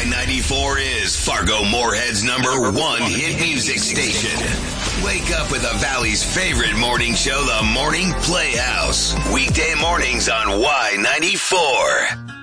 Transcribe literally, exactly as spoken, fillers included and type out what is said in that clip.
ninety-four is Fargo Moorhead's number one hit music station. Wake up with the Valley's favorite morning show, The Morning Playhouse. Weekday mornings on Y ninety-four.